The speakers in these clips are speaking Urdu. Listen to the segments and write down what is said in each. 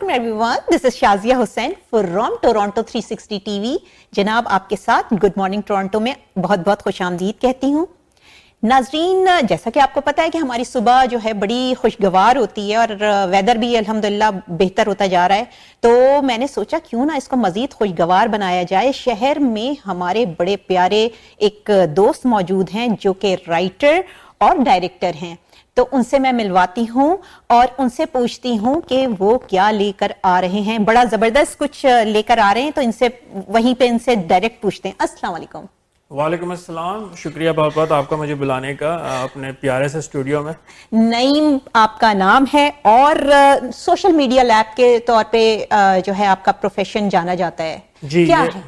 Welcome everyone. This is Shazia Hussain from Toronto 360 TV. जनाब आपके साथ गुड मॉर्निंग टोरंटो में बहुत बहुत खुशामदीद कहती हूँ. नाजरीन, जैसा कि आपको पता है कि हमारी सुबह जो है बड़ी खुशगवार होती है और वेदर भी अल्हम्दुलिल्लाह बेहतर होता जा रहा है, तो मैंने सोचा क्यों ना इसको मजीद खुशगवार बनाया जाए. शहर में हमारे बड़े प्यारे एक दोस्त मौजूद हैं जो कि राइटर और डायरेक्टर हैं, तो उनसे मैं मिलवाती हूँ और उनसे पूछती हूँ कि वो क्या लेकर आ रहे हैं. बड़ा जबरदस्त कुछ लेकर आ रहे हैं, तो इनसे वहीं पे इनसे डायरेक्ट पूछते हैं. अस्सलाम वालेकुम. वालेकुम अस्सलाम. शुक्रिया बहुत बहुत आपका मुझे बुलाने का अपने प्यारे से स्टूडियो में. नईम आपका नाम है और सोशल मीडिया लैब के तौर पे जो है आपका प्रोफेशन जाना जाता है. जी, क्या है?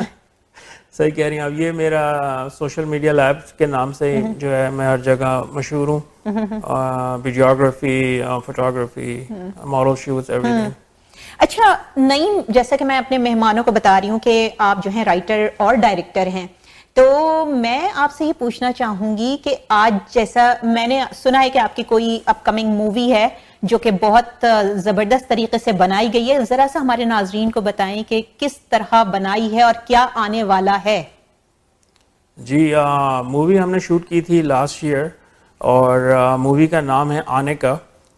सही कह रही हैं आप. ये मेरा सोशल मीडिया लैब के नाम से जो है मैं हर जगह मशहूर हूँ. Videography, photography, model shoots, everything. अच्छा नईम, जैसा कि मैं अपने मेहमानों को बता रही हूँ कि आप जो हैं राइटर और डायरेक्टर हैं, तो मैं आपसे ये पूछना चाहूंगी कि आज जैसा मैंने सुना है कि आपकी कोई अपकमिंग मूवी है जो कि बहुत जबरदस्त तरीके से बनाई गई है, जरा सा हमारे नाजरीन को बताएं कि किस तरह बनाई है और क्या आने वाला है. जी, मूवी हमने शूट की थी लास्ट ईयर और मूवी का नाम है आने का.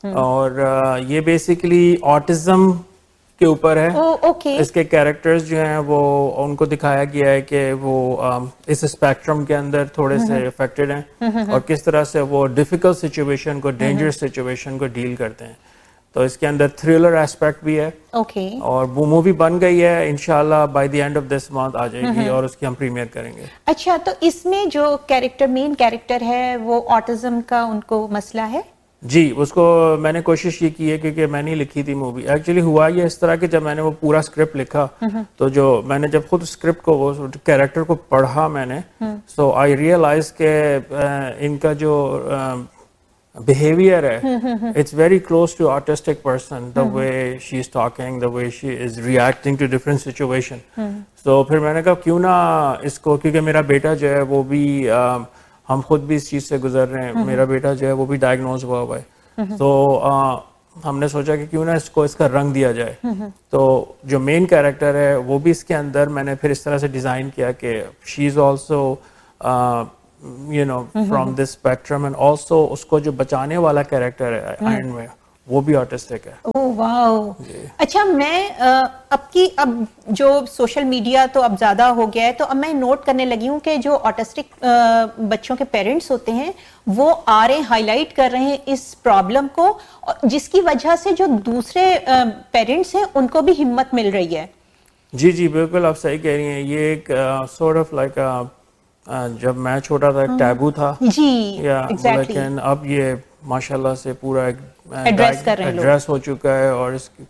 और ये बेसिकली ऑटिज्म के ऊपर है. ओके. इसके कैरेक्टर्स जो हैं वो उनको दिखाया गया है कि वो इस स्पेक्ट्रम के अंदर थोड़े से अफेक्टेड हैं और किस तरह से वो डिफिकल्ट सिचुएशन को, डेंजरस सिचुएशन को डील करते हैं. तो इसके अंदर थ्रिलर एस्पेक्ट भी है. ओके. और वो मूवी बन गई है, इंशाल्लाह by the end of this month आ जाएगी और उसकी हम प्रीमियर करेंगे. अच्छा, तो इसमें जो कैरेक्टर मेन कैरेक्टर है वो ऑटिज्म का उनको मसला है? जी, उसको मैंने कोशिश ये की है क्योंकि मैंने ही लिखी थी मूवी. एक्चुअली हुआ ये इस तरह कि जब मैंने वो पूरा स्क्रिप्ट लिखा तो जो मैंने जब खुद स्क्रिप्ट को वो कैरेक्टर को पढ़ा मैंने, सो आई रियलाइज के इनका जो बिहेवियर है it's very close to autistic person. The way she is talking, the way she is reacting to different situation. तो फिर मैंने कहा क्यों ना इसको, क्योंकि मेरा बेटा जो है वो भी हम खुद भी इस चीज़ से गुजर रहे हैं. मेरा बेटा जो है वो भी डायग्नोज हुआ हुआ है. तो हमने सोचा कि क्यों ना इसको इसका रंग दिया जाए. तो जो मेन कैरेक्टर है वो भी इसके अंदर मैंने फिर इस तरह से डिज़ाइन किया कि she is also you know from this spectrum, and also उसको जो बचाने वाला कैरेक्टर है आयरन में वो भी ऑटिस्टिक है. Oh wow. अच्छा, मैं अब जो सोशल मीडिया तो अब ज्यादा हो गया है, तो अब मैं नोट करने लगी हूँ कि जो ऑटिस्टिक बच्चों के पेरेंट्स होते हैं वो आ रहे हाईलाइट कर रहे हैं इस प्रॉब्लम को, जिसकी वजह से जो दूसरे पेरेंट्स हैं उनको भी हिम्मत मिल रही है. जी जी बिल्कुल, आप सही कह रही हैं. ये एक सॉर्ट ऑफ लाइक जब मैं छोटा था एक टैबू था. जी, एग्जैक्टली. लेकिन अब ये माशाल्लाह से पूरा एड्रेस हो चुका है. और इसकी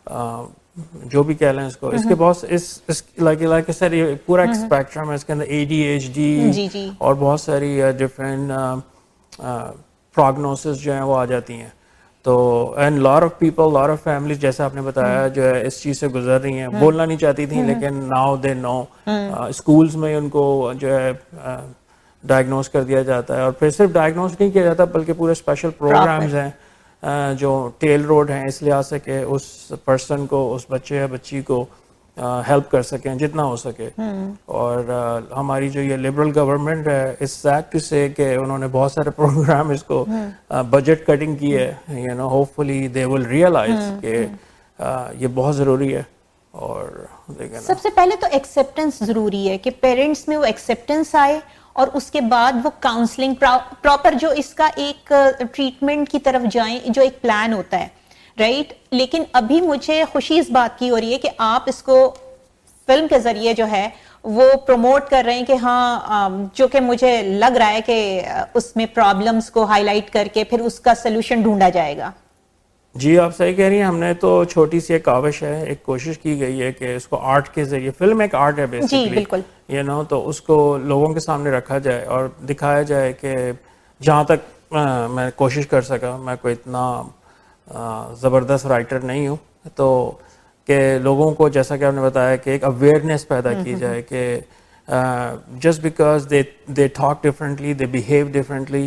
जो भी कह लें इसको, इसके बहुत इस लाइक सर ये पूरा एक स्पेक्ट्रम है. इसके अंदर ADHD और बहुत सारी डिफरेंट प्रोग्नोसिस जो हैं वो आ जाती हैं. तो and lot of people, lot of families जैसा आपने बताया जो है इस चीज़ से गुजर रही हैं. बोलना नहीं चाहती थी लेकिन नाउ दे नो. स्कूल्स में उनको जो है डायग्नोस कर दिया जाता है. और फिर सिर्फ डायग्नोस नहीं किया जाता बल्कि पूरे स्पेशल प्रोग्राम्स हैं जो टेल रोड हैं इस लिहाज से कि उस पर्सन को, उस बच्चे या बच्ची को हेल्प कर सकें जितना हो सके. और हमारी जो ये लिबरल गवर्नमेंट है, इट्स सैड टू से कि उन्होंने बहुत सारे प्रोग्राम इसको बजट कटिंग की है. You know, hopefully they will realise कि ये बहुत ज़रूरी है. और सबसे पहले तो एक्सेप्टेंस ज़रूरी है कि पेरेंट्स में वो एक्सेप्टेंस आए और उसके बाद वो काउंसलिंग प्रॉपर जो इसका एक ट्रीटमेंट की तरफ जाएं, जो एक प्लान होता है, राइट. लेकिन अभी मुझे खुशी इस बात की हो रही है कि आप इसको फिल्म के जरिए जो है वो प्रमोट कर रहे हैं कि हाँ, जो कि मुझे लग रहा है कि उसमें प्रॉब्लम्स को हाईलाइट करके फिर उसका सोल्यूशन ढूंढा जाएगा. जी, आप सही कह रही हैं. हमने तो छोटी सी एक काविश है, एक कोशिश की गई है कि इसको आर्ट के जरिए, फिल्म एक आर्ट है बेसिकली. जी बिल्कुल. यू नो, तो उसको लोगों के सामने रखा जाए और दिखाया जाए कि जहाँ तक मैं कोशिश कर सका, मैं कोई इतना ज़बरदस्त राइटर नहीं हूँ, तो कि लोगों को जैसा कि आपने बताया कि एक अवेयरनेस पैदा की जाए कि just because they talk differently, they behave differently,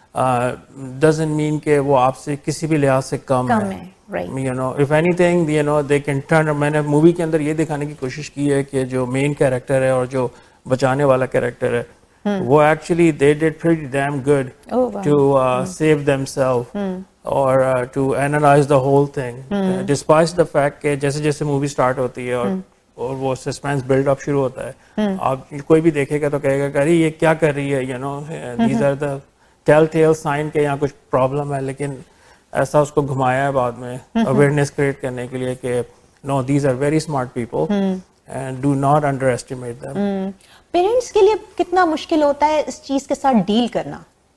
doesn't mean کہ وہ آپ سے کسی بھی لحاظ سے کم ہے. You know, if anything, you know, they can turn. میں نے مووی کے اندر یہ دکھانے کی کوشش کی ہے کہ جو مین کیریکٹر ہے اور جو بچانے والا کیریکٹر ہے وہ actually they did pretty damn good to save themselves or to analyze the whole thing despite the fact کہ جیسے جیسے مووی اسٹارٹ ہوتی ہے اور وہ سسپینس بلڈ اپ شروع ہوتا ہے, آپ کوئی بھی دیکھے گا تو کہے گا کہ ارے یہ کیا کر رہی ہے, you know, these are the telltale sign کہ یہاں کچھ پرابلم ہے, لیکن ایسا اس کو گھمایا ہے بعد میں اویئرنیس کریٹ کرنے کے لیے کہ no, these are very smart people and do not underestimate them. Parents کے لیے کتنا مشکل ہوتا ہے اس چیز کے ساتھ ڈیل کرنا؟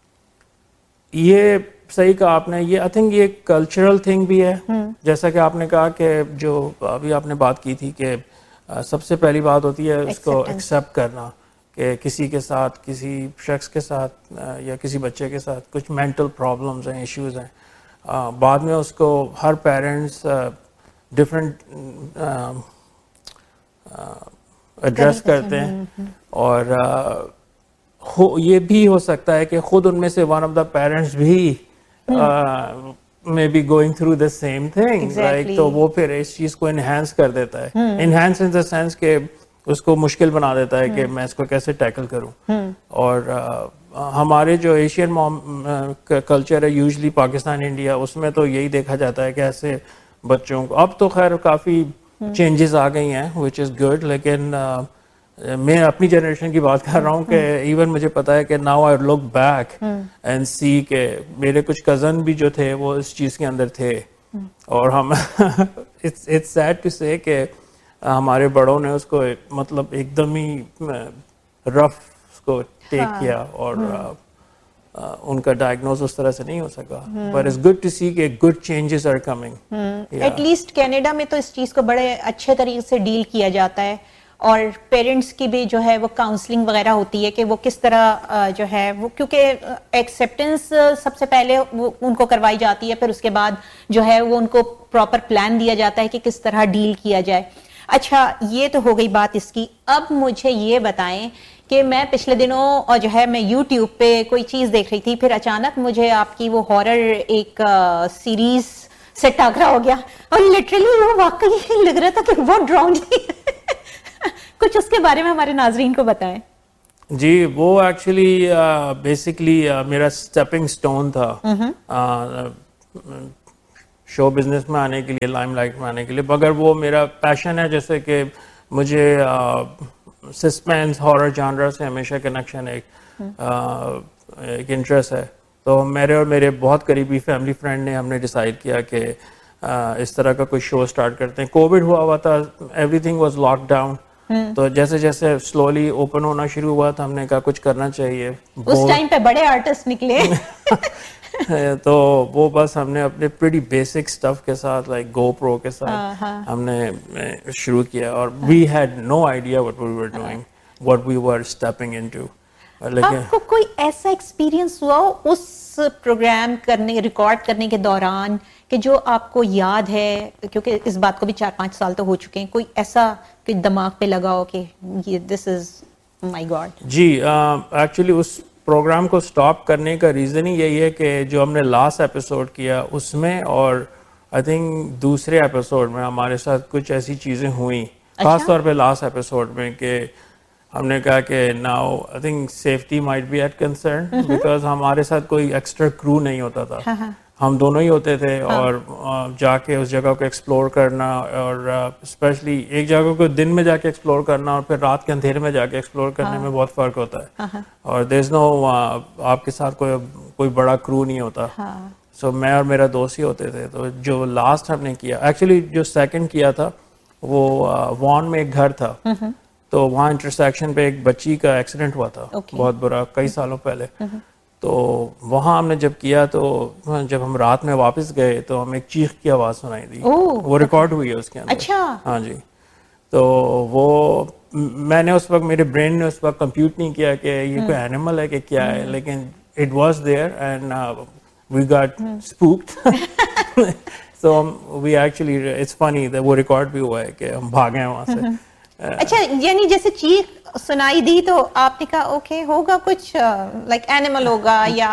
یہ صحیح کہا آپ نے, یہ آئی تھنک یہ کلچرل تھنگ بھی ہے, جیسا کہ آپ نے کہا کہ جو ابھی آپ نے بات کی تھی کہ سب سے پہلی بات ہوتی ہے اس کو ایکسیپٹ کرنا کہ کسی کے ساتھ, کسی شخص کے ساتھ یا کسی بچے کے ساتھ کچھ مینٹل پرابلمز ہیں, ایشوز ہیں. بعد میں اس کو ہر پیرنٹس ڈفرینٹ ایڈریس کرتے ہیں, اور یہ بھی ہو سکتا ہے کہ خود ان میں سے ون آف دا پیرنٹس بھی may be going through the same thing, like تو وہ پھر اس چیز کو انہینس کر دیتا ہے, انہینس ان دا سینس کہ اس کو مشکل بنا دیتا ہے کہ میں اس کو کیسے ٹیکل کروں. اور ہمارے جو ایشین کلچر ہے یوزلی پاکستان انڈیا, اس میں تو یہی دیکھا جاتا ہے کہ ایسے بچوں کو, اب تو خیر کافی چینجز آ گئی ہیں which is good, لیکن میں اپنی جنریشن کی بات کر رہا ہوں کہ ایون مجھے پتا ہے کہ now I look back and سی کہ میرے کچھ کزن بھی جو تھے وہ اس چیز کے اندر تھے, اور ہم اٹس سیڈ ٹو سے کہ ہمارے بڑوں نے اس کو مطلب ایک دم ہی رف اس کو ٹیک کیا اور ان کا ڈائگنوز اس طرح سے نہیں ہو سکا. بٹ اٹس گڈ ٹو سی کہ good changes are coming. At least Canada میں تو اس چیز کو بڑے اچھے طریقے سے ڈیل کیا جاتا ہے, اور پیرنٹس کی بھی جو ہے وہ کاؤنسلنگ وغیرہ ہوتی ہے کہ وہ کس طرح جو ہے وہ, کیونکہ ایکسیپٹنس سب سے پہلے وہ ان کو کروائی جاتی ہے, پھر اس کے بعد جو ہے وہ ان کو پراپر پلان دیا جاتا ہے کہ کس طرح ڈیل کیا جائے. اچھا, یہ تو ہو گئی بات اس کی. اب مجھے یہ بتائیں کہ میں پچھلے دنوں اور جو ہے میں یوٹیوب پہ کوئی چیز دیکھ رہی تھی, پھر اچانک مجھے آپ کی وہ ہارر ایک سیریز سے ٹاکرا ہو گیا, اور لٹرلی وہ واقعی لگ رہا تھا کہ بہت ڈراؤنی. کچھ اس کے بارے میں ہمارے ناظرین کو بتائیں. جی, وہ ایکچولی بیسکلی میرا اسٹیپنگ اسٹون تھا شو بزنس میں آنے کے لیے, لائم لائٹ میں آنے کے لیے. مگر وہ میرا پیشن ہے, جیسے کہ مجھے سسپینس ہارر جانرا سے ہمیشہ کنیکشن ایک انٹرسٹ ہے. تو میرے اور میرے بہت قریبی فیملی فرینڈ نے ہم نے ڈیسائیڈ کیا کہ اس طرح کا کوئی شو اسٹارٹ کرتے ہیں. کووڈ ہوا تھا, every thing was lock down, تو جیسے جیسے سلولی اوپن ہونا شروع ہوا تو ہم نے کہا کچھ کرنا چاہیے. اس ٹائم پہ بڑے آرٹسٹ نکلے تو وہ بس ہم نے اپنے پریٹی بیسک سٹف کے ساتھ لائک گو پرو کے ساتھ ہم نے شروع کیا, اور we had no idea what we were doing, what we were stepping into. آپ کو کوئی ایسا ایکسپیرینس ہوا اس پروگرام کرنے, ریکارڈ کرنے کے دوران کہ جو آپ کو یاد ہے, کیونکہ اس بات کو بھی 4-5 سال تو ہو چکے ہیں, کوئی ایسا کہ دماغ پہ لگا ہو کہ دس از مائی گاڈ؟ جی, ایکچولی اس پروگرام کو سٹاپ کرنے کا ریزن ہی یہی ہے کہ جو ہم نے لاسٹ ایپیسوڈ کیا اس میں, اور آئی تھنک دوسرے ایپیسوڈ میں ہمارے ساتھ کچھ ایسی چیزیں ہوئیں, خاص طور پہ لاسٹ ایپیسوڈ میں, کہ ہم نے کہا کہ now I think safety might be at concern, because ہمارے ساتھ کوئی ایکسٹرا کرو نہیں ہوتا تھا, ہم دونوں ہی ہوتے تھے. اور جا کے اس جگہ کو ایکسپلور کرنا, اور اسپیشلی ایک جگہ کو دن میں جا کے ایکسپلور کرنا اور پھر رات کے اندھیرے میں جا کے ایکسپلور کرنے میں بہت فرق ہوتا ہے. اور دیر از نو, آپ کے ساتھ کوئی بڑا کرو نہیں ہوتا. سو میں اور میرا دوست ہی ہوتے تھے. تو جو لاسٹ ہم نے کیا, ایکچولی جو سیکنڈ کیا تھا وہ وان میں ایک گھر تھا, تو وہاں انٹرسیکشن پہ ایک بچی کا ایکسیڈنٹ ہوا تھا بہت برا, کئی سالوں پہلے. تو وہاں ہم نے جب کیا, تو جب ہم رات میں واپس گئے تو ہم ایک چیخ کی آواز سنائی دی, وہ ریکارڈ ہوئی ہے اس کے اندر. اچھا. ہاں جی. تو وہ میں نے اس وقت, میرے برین نے اس وقت کمپیوٹ نہیں کیا کہ یہ کوئی اینیمل ہے کہ کیا ہے, لیکن it was there and we got اسپوکڈ. So we actually it's funny, وہ ریکارڈ بھی ہوا ہے کہ ہم بھاگے ہیں وہاں سے. اچھا, یعنی جیسے چیخ سنائی دی تو آپ نے کہا اوکے ہوگا کچھ لائک اینیمل ہوگا, یا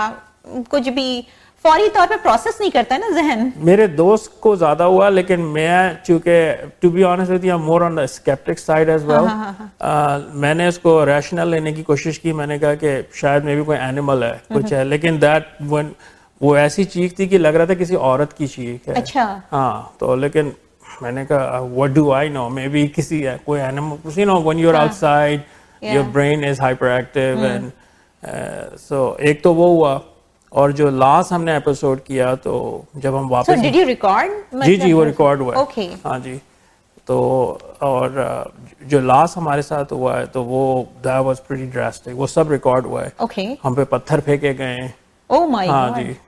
कुछ भी फौरी तौर पे प्रोसेस नहीं करता है ना जहन. मेरे दोस्त को ज्यादा हुआ, लेकिन मैं चूंकि to be honest with you more on the sceptic side as well. मैंने इसको रैशनल लेने की कोशिश की. मैंने कहा कि शायद मे भी कोई एनिमल है, कुछ है, लेकिन दैट वन वो ऐसी चीख थी कि लग रहा था किसी औरत की चीख है. अच्छा. हाँ, तो लेकिन मैंने कहा what do I know, may be किसी कोई animal, you know when you are outside your brain is hyper active and so एक तो वो हुआ. और जो लास्ट हमने एपिसोड किया तो जब हम वापस डिड यू रिकॉर्ड? जी वो रिकॉर्ड हुआ है. ओके. हाँ जी. तो और जो लास्ट हमारे साथ हुआ है तो वो दैट वाज प्रीटी ड्रास्टिक. वो सब रिकॉर्ड हुआ है. ओके. हम पे पत्थर फेंके गए. Oh my God. हाँ जी.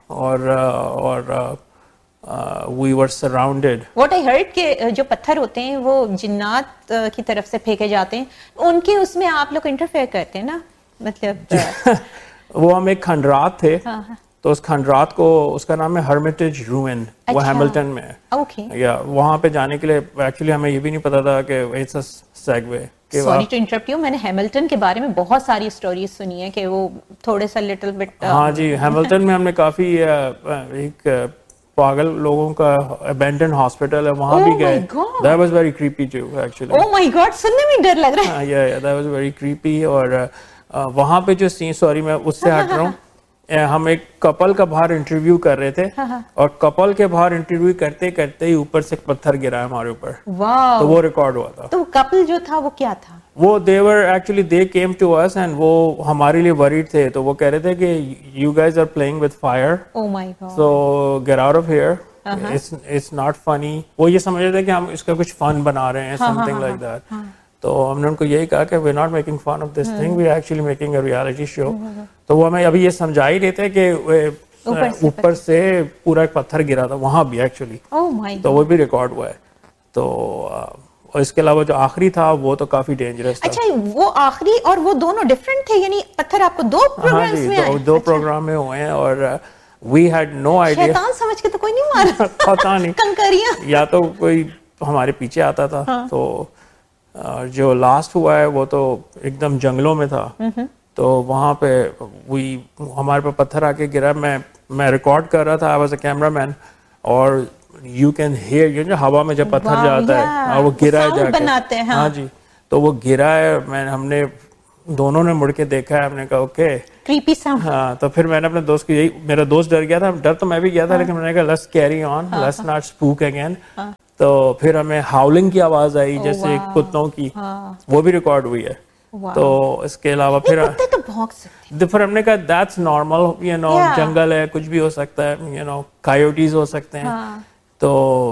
और we were surrounded. What I heard कि जो पत्थर होते हैं वो जिन्नात की तरफ से फेंके जाते हैं, उनके उसमें आप लोग इंटरफेयर करते हैं ना, मतलब वो हम एक खंडरात थे. तो उस खंडरात को, उसका नाम है हर्मिटेज रूइन. वो हैमिल्टन में है. ओके. या वहाँ पे जाने के लिए एक्चुअली हमें ये भी नहीं पता था कि it's a segue. Sorry to interrupt you, मैंने हैमिल्टन के बारे में बहुत सारी स्टोरीज सुनी है कि वो थोड़े सा लिटिल बिट. हाँ जी, हैमिल्टन में हमने काफी एक पागल लोगों का अबैंडन हॉस्पिटल है, वहाँ भी गए. That was very creepy to actually. Oh my God, सुनने में डर लग रहा है. या दैट वाज वेरी क्रीपी. और वहाँ पे जो सीन, सॉरी मैं उससे हट रहा हूँ, हम एक कपल का बाहर इंटरव्यू कर रहे थे. और कपल के बाहर इंटरव्यू करते करते ही ऊपर से पत्थर गिरा हमारे ऊपर. तो वो रिकॉर्ड हुआ था. तो कपल जो था वो क्या था? वो दे केम टू अस एंड वो हमारे लिए वरीड थे. तो वो कह रहे थे कि you guys are playing with fire, oh my God, so get out of here, it's not funny. वो ये समझ रहे थे कि हम इसका कुछ फन बना रहे हैं, समथिंग लाइक दैट. तो हमने उनको यही कहा कि we are not making fun of this thing, we are actually making a reality show. तो वो हमें अभी ये समझा ही रहे थे कि ऊपर से पूरा एक पत्थर गिरा था वहां भी एक्चुअली. तो वो भी रिकॉर्ड हुआ है. तो और इसके अलावा जो आखिरी था वो तो काफी डेंजरस था. अच्छा, वो आखिरी और वो दोनों डिफरेंट थे, यानी पत्थर आपको दो प्रोग्राम्स में आए? दो प्रोग्राम में हुए हैं. और वी हैड नो आइडिया. शैतान समझ के तो कोई नहीं मारा. पता नहीं, कंकरियां या तो कोई हमारे पीछे आता था. तो जो लास्ट हुआ है वो तो एकदम जंगलों में था. तो वहाँ पे हमारे पे पत्थर आके गिरा. मैं रिकॉर्ड कर रहा था, आई वाज अ कैमरामैन. और you can hear, you know, हवा में जब पत्थर जाता है और वो गिरा है जाके. हाँ जी. तो वो गिरा है, हमने दोनों ने मुड़ के देखा है. हमने कहा ओके, क्रीपी साउंड. हाँ. तो फिर मैंने अपने दोस्त को, यही, मेरा दोस्त डर गया था, डर तो मैं भी गया था, लेकिन मैंने कहा let's carry on, let's not spook again. तो फिर हमें हाउलिंग की आवाज आई जैसे कुत्तों की. वो भी रिकॉर्ड हुई है. तो इसके अलावा फिर तो भौंक सकते. फिर हमने कहा दैट्स नॉर्मल, यू नो, जंगल है, कुछ भी हो सकता है, यू नो, कायोटीज हो सकते हैं. तो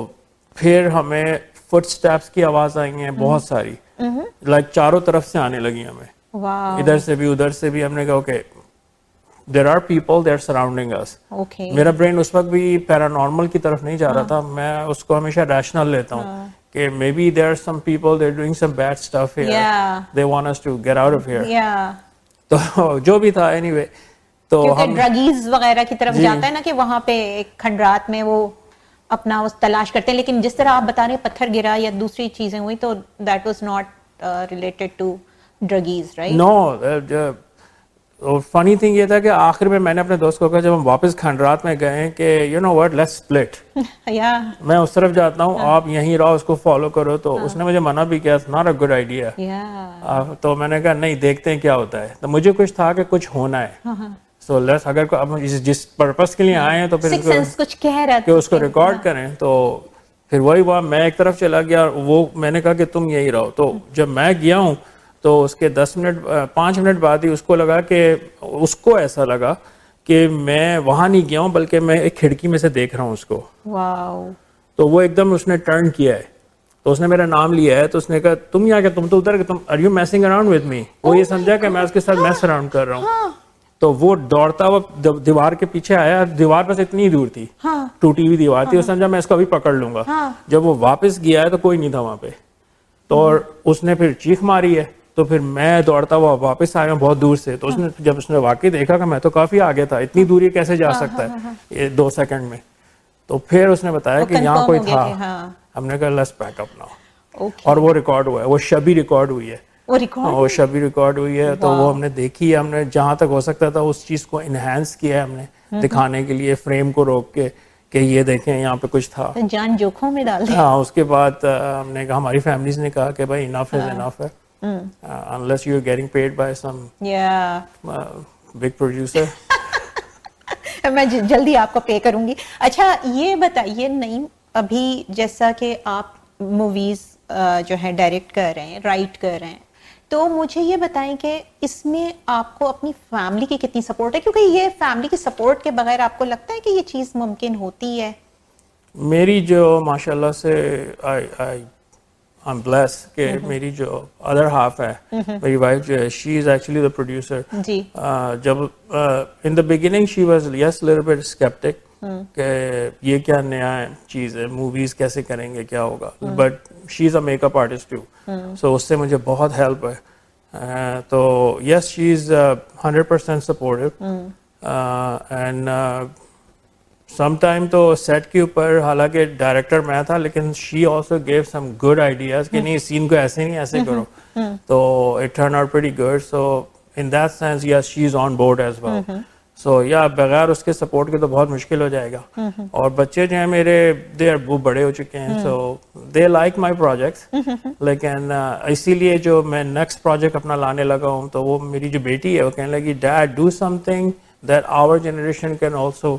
फिर हमें फुटस्टेप्स की आवाज आई है बहुत सारी, लाइक चारों तरफ से आने लगी हमें. इधर से भी उधर से भी. हमने कहा okay, there are people, they are surrounding अस. मेरा ब्रेन उस वक्त भी पैरानॉर्मल की तरफ नहीं जा रहा था. मैं उसको हमेशा रैशनल लेता हूँ कि may be there are some people, they are doing some bad stuff here, they want us to get out of here. तो जो भी था, एनीवे. तो हम ड्रगीज वगैरह की तरफ जाता है ना, कि वहां पे एक खंडरात में वो अपना उस तलाश करते हैं. लेकिन जिस तरह आप बता रहे हैं पत्थर गिरा या दूसरी चीजें हुई, तो that was not related to druggies, right? No. और फनी थिंग ये था कि आखिर में मैंने अपने दोस्त को कहा, जब हम वापस खंडरात में गए, कि you know what, let's split. मैं उस तरफ जाता हूँ, आप यहीं रहो, उसको फॉलो करो. तो उसने मुझे मना भी किया, नॉट अ गुड आइडिया. तो मैंने कहा नहीं, देखते हैं क्या होता है. तो मुझे कुछ था कि कुछ होना है. सो लेट्स, अगर अब जिस पर्पस के लिए आए हैं तो फिर कुछ कह रहा कि उसको रिकॉर्ड करें. तो फिर वही हुआ, मैं एक तरफ चला गया. वो मैंने कहा कि तुम यहीं रहो. तो जब मैं गया हूँ तो उसके 5 मिनट बाद ही उसको ऐसा लगा कि मैं वहां नहीं गया हूँ, बल्कि मैं एक खिड़की में से देख रहा हूँ उसको. तो वो एकदम उसने टर्न किया है. तो उसने मेरा नाम लिया है. तो उसने कहा तुम यहाँ क्या, तुम तो उधर, तुम are you मैसिंग around with me. वो ये समझा कि मैं उसके साथ मैस अराउंड कर रहा हूँ. तो वो दौड़ता हुआ दीवार के पीछे आया. दीवार बस इतनी दूर थी, टूटी हुई दीवार थी. वो समझा मैं इसको अभी पकड़ लूंगा. जब वो वापस गया है तो कोई नहीं था वहां पे. तो उसने फिर चीख मारी है. तो फिर मैं दौड़ता हुआ वापस आया बहुत दूर से. तो जब उसने वाकई देखा कि मैं तो काफी आगे था, इतनी दूरी कैसे जा सकता है ये 2 सेकंड में. तो फिर उसने बताया कि यहाँ कोई था. हमने कहा लेट्स बैक अप नाउ. और वो रिकॉर्ड हुआ है, वो शबी रिकॉर्ड हुई है. वो शबी रिकॉर्ड हुई है. तो वो हमने देखी है. हमने जहां तक हो सकता था उस चीज को इनहेंस किया है हमने. دکھانے کے لیے فریم کو روک کے کہ یہ دیکھیں یہاں پہ کچھ تھا, جان جوکھوں میں ڈال دی. ہاں اس کے بعد ہم نے کہا, ہماری فیملیز نے کہا کہ بھائی انف از انف ہے, unless you are getting paid by some big producer. میں جلدی آپ کو پے کروں گی. اچھا یہ بتائیے نعیم, ابھی جیسا کہ آپ موویز جو ہے ڈائریکٹ کر رہے ہیں, رائٹ کر رہے ہیں, تو مجھے یہ بتائیں کہ اس میں آپ کو اپنی فیملی کی کتنی سپورٹ ہے, کیونکہ یہ فیملی کی سپورٹ کے بغیر آپ کو لگتا ہے کہ یہ چیز ممکن ہوتی ہے؟ میری جو ماشاءاللہ سے I'm blessed کہ میری جو ادر ہاف ہے, میری وائف جو ہے, she is actually the producer. جی جب in the beginning she was yes little bit skeptic کہ یہ کیا نیا چیز ہے, موویز کیسے کریں گے, کیا ہوگا, but she is a makeup artist too, so اس سے مجھے بہت ہیلپ ہے. تو yes she is 100% supportive and some time تو سیٹ کے اوپر حالانکہ ڈائریکٹر میں تھا, لیکن she also give some good ideas کہ نہیں سین کو ایسے نہیں ایسے کرو, تو it turn out pretty good. So in that sense yes she is on board as well. سو یا بغیر اس کے سپورٹ کے تو بہت مشکل ہو جائے گا. اور بچے جو ہیں میرے دے وہ بڑے ہو چکے ہیں, سو دے لائک مائی پروجیکٹس. لیکن اسی لیے جو میں نیکسٹ پروجیکٹ اپنا لانے لگا ہوں, تو وہ میری جو بیٹی ہے وہ کہنے لگی dead do some thing that our generation can also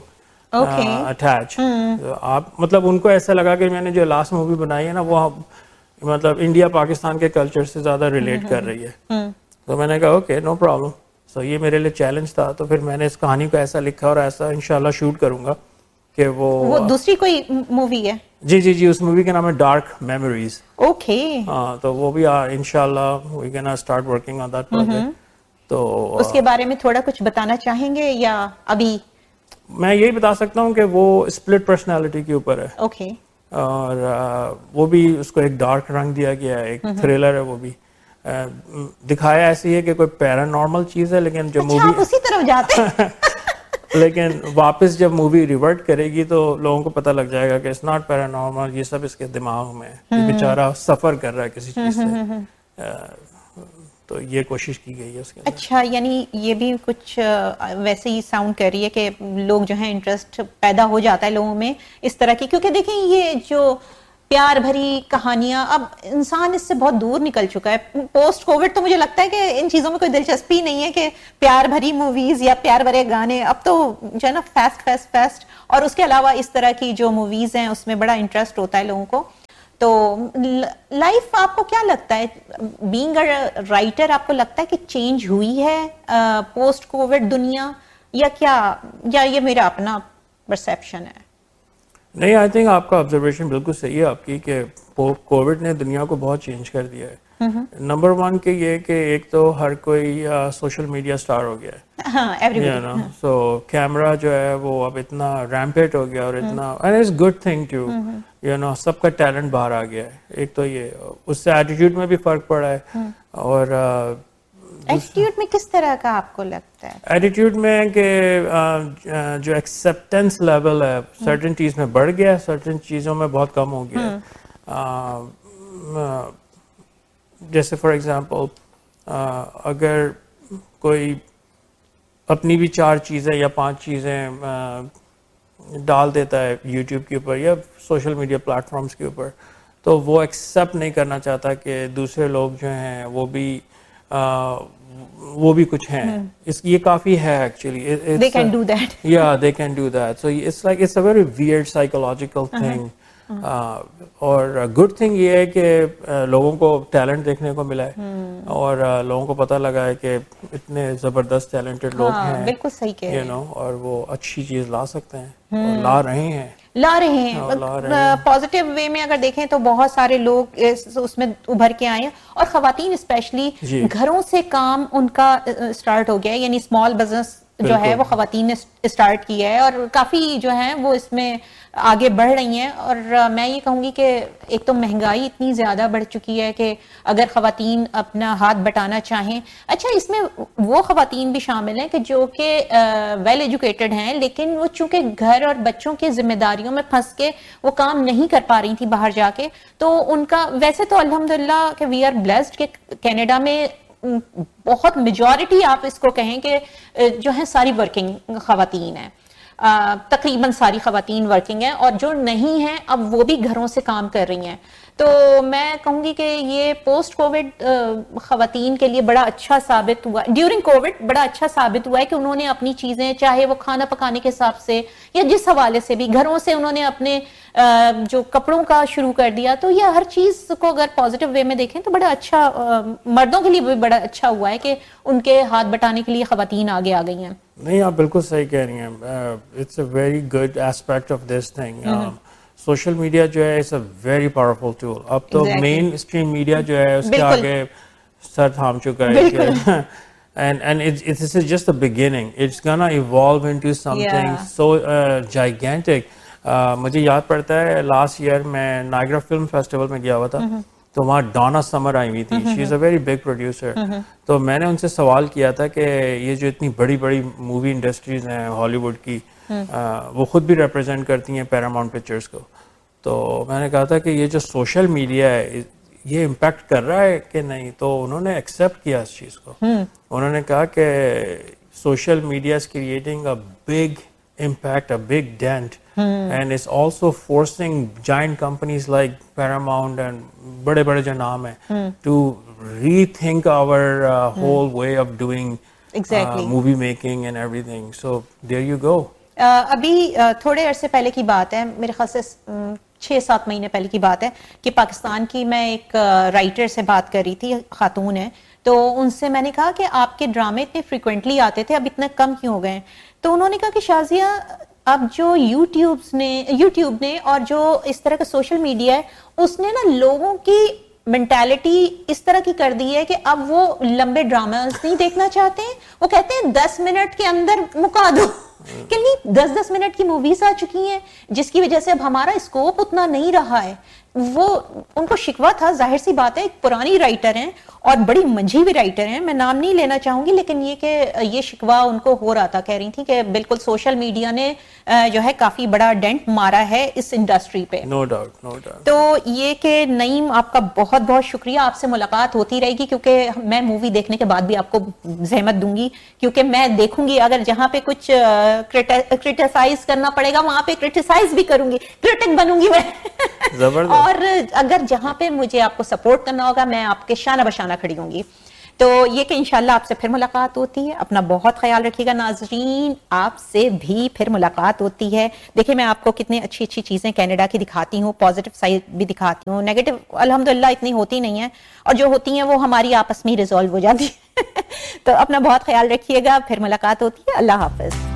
attach. آپ مطلب ان کو ایسا لگا کہ میں نے جو لاسٹ مووی بنائی ہے نا وہ مطلب انڈیا پاکستان کے کلچر سے زیادہ ریلیٹ کر رہی ہے. تو میں نے کہا اوکے نو پرابلم. سو یہ میرے لیے چیلنج تھا, تو پھر میں نے اس کہانی کو ایسا لکھا اور ایسا انشاءاللہ شوٹ کروں گا کہ وہ دوسری کوئی مووی ہے. جی اس مووی کا نام ہے ڈارک میموریز. اوکے. ہاں تو وہ بھی انشاءاللہ we can start working on that project. تو اس کے بارے میں تھوڑا کچھ بتانا چاہیں گے یا ابھی؟ میں یہی بتا سکتا ہوں کہ وہ اسپلٹ پرسنالٹی کے اوپر ہے. اوکے. اور وہ بھی اس کو ایک ڈارک رنگ دیا گیا ہے, ایک تھرلر ہے. وہ بھی دکھایا ایسی ہے کہ کوئی پیرانارمل چیز ہے, لیکن جو مووی اسی طرف جاتے ہیں لیکن واپس جب مووی ریورٹ کرے گی تو لوگوں کو پتہ لگ جائے گا کہ اٹس ناٹ پیرانارمل, یہ سب اس کے دماغ میں ہے, یہ بیچارہ سفر کر رہا ہے کسی چیز سے. تو یہ کوشش کی گئی ہے اس کے. اچھا, یعنی یہ بھی کچھ ویسے ہی ساؤنڈ کر رہی ہے کہ لوگ جو ہیں انٹرسٹ پیدا ہو جاتا ہے لوگوں میں اس طرح کی, کیونکہ دیکھیں یہ جو پیار بھری کہانیاں, اب انسان اس سے بہت دور نکل چکا ہے پوسٹ کووڈ. تو مجھے لگتا ہے کہ ان چیزوں میں کوئی دلچسپی نہیں ہے کہ پیار بھری موویز یا پیار بھرے گانے. اب تو جو ہے نا فیسٹ, اور اس کے علاوہ اس طرح کی جو موویز ہیں اس میں بڑا انٹرسٹ ہوتا ہے لوگوں کو. تو لائف آپ کو کیا لگتا ہے, بینگ اے رائٹر, آپ کو لگتا ہے کہ چینج ہوئی ہے پوسٹ کووڈ دنیا, یا کیا, یا یہ میرا اپنا پرسیپشن ہے؟ نہیں, آئی تھنک آپ کا آبزرویشن بالکل صحیح ہے آپ کی کہ کووڈ نے دنیا کو بہت چینج کر دیا ہے. نمبر ون کہ یہ کہ ایک تو ہر کوئی سوشل میڈیا اسٹار ہو گیا ہے, سو کیمرا جو ہے وہ اب اتنا ریمپیٹ ہو گیا, اور اتنا and it's good thing to سب کا ٹیلنٹ باہر آ گیا ہے. ایک تو یہ, اس سے ایٹیٹیوڈ میں بھی فرق پڑا ہے. اور ایٹیٹیوڈ میں کس طرح کا آپ کو لگتا ہے؟ ایٹیٹیوڈ میں کہ جو ایکسیپٹنس لیول ہے سرٹن چیز میں بڑھ گیا ہے, سرٹن چیزوں میں بہت کم ہو گیا ہے. جیسے فار ایگزامپل اگر کوئی اپنی بھی 4 چیزیں یا 5 چیزیں ڈال دیتا ہے یوٹیوب کے اوپر یا سوشل میڈیا پلیٹ فارمز کے اوپر, تو وہ ایکسیپٹ نہیں کرنا چاہتا کہ دوسرے لوگ جو ہیں وہ بھی کچھ ہیں. یہ کافی ہے actually. They can do that. Yeah, they can do that. So it's like it's a very weird psychological thing. اور گڈ تھنگ یہ ہے کہ لوگوں کو ٹیلنٹ دیکھنے کو ملا ہے, اور لوگوں کو پتہ لگا ہے کہ اتنے زبردست ٹیلنٹڈ لوگ ہیں, بالکل صحیح کہہ رہے ہیں, اور وہ اچھی چیز لا سکتے ہیں اور لا رہے ہیں. پازیٹیو وے میں اگر دیکھیں تو بہت سارے لوگ اس میں ابھر کے آئے ہیں, اور خواتین اسپیشلی گھروں سے کام ان کا اسٹارٹ ہو گیا ہے, یعنی اسمال بزنس جو ہے وہ خواتین نے اسٹارٹ کیا ہے, اور کافی جو ہیں وہ اس میں آگے بڑھ رہی ہیں. اور میں یہ کہوں گی کہ ایک تو مہنگائی اتنی زیادہ بڑھ چکی ہے کہ اگر خواتین اپنا ہاتھ بٹانا چاہیں, اچھا اس میں وہ خواتین بھی شامل ہیں کہ جو کہ ویل ایجوکیٹڈ ہیں, لیکن وہ چونکہ گھر اور بچوں کی ذمہ داریوں میں پھنس کے وہ کام نہیں کر پا رہی تھی باہر جا کے, تو ان کا ویسے تو الحمدللہ کہ وی آر بلیسڈ کہ کینیڈا میں بہت میجورٹی آپ اس کو کہیں کہ جو ہے ساری ورکنگ خواتین ہیں. تقریباً ساری خواتین ورکنگ ہیں، اور جو نہیں ہیں اب وہ بھی گھروں سے کام کر رہی ہیں. تو میں کہوں گی کہ یہ پوسٹ کووڈ خواتین کے لیے بڑا اچھا ثابت ہوا، ڈیورنگ کووڈ بڑا اچھا ثابت ہوا ہے کہ انہوں نے اپنی چیزیں، چاہے وہ کھانا پکانے کے حساب سے یا جس حوالے سے بھی، گھروں سے انہوں نے اپنے جو کپڑوں کا شروع کر دیا. تو یہ ہر چیز کو اگر پازیٹیو وے میں دیکھیں تو بڑا اچھا، مردوں کے لیے بھی بڑا اچھا ہوا ہے کہ ان کے ہاتھ بٹانے کے لیے خواتین آگے آ گئی ہیں. نہیں، آپ بالکل صحیح کہہ رہی ہیں. It's a very good aspect of this thing. Social media جو ہے it's a very powerful tool. اب تو مین اسٹریم میڈیا جو ہے اس کے آگے سر تھام چکا ہے. And this is just the beginning. It's gonna evolve into something so gigantic. مجھے یاد پڑتا ہے لاسٹ ایئر میں نائگرا فلم فیسٹیول میں گیا ہوا تھا، تو وہاں ڈانا سمر آئی ہوئی تھی. شی از اے ویری بگ پروڈیوسر. تو میں نے ان سے سوال کیا تھا کہ یہ جو اتنی بڑی بڑی مووی انڈسٹریز ہیں ہالی ووڈ کی، وہ خود بھی ریپرزینٹ کرتی ہیں پیراماؤنٹ پکچرز کو، تو میں نے کہا تھا کہ یہ جو سوشل میڈیا ہے یہ امپیکٹ کر رہا ہے کہ نہیں. تو انہوں نے ایکسیپٹ کیا اس چیز کو. انہوں نے کہا کہ social media is creating a big impact, a big dent, and it's also forcing giant companies like Paramount and bade jo naam hai to rethink our whole way of doing movie making and everything. So there you go. ابھی تھوڑے عرصے پہلے کی بات ہے، میرے خیال سے 6-7 مہینے پہلے کی بات ہے کہ پاکستان کی میں ایک رائٹر سے بات کر رہی تھی، خاتون ہے، تو ان سے میں نے کہا کہ آپ کے ڈرامے اتنے فریکوینٹلی آتے تھے، اب اتنے کم کیوں ہو گئے ہیں؟ تو انہوں نے کہا کہ شازیہ اب جو یوٹیوب نے اور جو اس طرح کا سوشل میڈیا ہے اس نے نا لوگوں کی مینٹالٹی اس طرح کی کر دی ہے کہ اب وہ لمبے ڈراماز نہیں دیکھنا چاہتے ہیں. وہ کہتے ہیں 10 منٹ کے اندر مکا دو، کہ نہیں 10 منٹ کی موویز آ چکی ہیں جس کی وجہ سے اب ہمارا اسکوپ اتنا نہیں رہا ہے. وہ ان کو شکوہ تھا، ظاہر سی بات ہے، ایک پرانی رائٹر ہیں اور بڑی منجھی ہوئی رائٹر ہیں، میں نام نہیں لینا چاہوں گی، لیکن یہ کہ یہ شکوہ ان کو ہو رہا تھا. کہہ رہی تھی کہ بالکل سوشل میڈیا نے جو ہے کافی بڑا ڈینٹ مارا ہے اس انڈسٹری پہ. No doubt, no doubt. تو یہ کہ نعیم آپ کا بہت بہت شکریہ، آپ سے ملاقات ہوتی رہے گی، کیونکہ میں مووی دیکھنے کے بعد بھی آپ کو زحمت دوں گی، کیونکہ میں دیکھوں گی اگر جہاں پہ کچھ کرٹیسائز کرنا پڑے گا وہاں پہ کرٹیسائز بھی کروں گی، کرٹک بنوں گی میں. زبردست. اور اگر جہاں پہ مجھے آپ کو سپورٹ کرنا ہوگا میں آپ کے شانہ بشانہ کھڑی ہوں گی. تو یہ کہ انشاءاللہ آپ سے پھر ملاقات ہوتی ہے. اپنا بہت خیال رکھیے گا ناظرین، آپ سے بھی پھر ملاقات ہوتی ہے. دیکھیں میں آپ کو کتنی اچھی اچھی چیزیں کینیڈا کی دکھاتی ہوں، پازیٹیو سائڈ بھی دکھاتی ہوں، نیگیٹو الحمدللہ اتنی ہوتی نہیں ہیں، اور جو ہوتی ہیں وہ ہماری آپس میں ریزالو ہو جاتی ہے. تو اپنا بہت خیال رکھیے گا، پھر ملاقات ہوتی ہے. اللہ حافظ.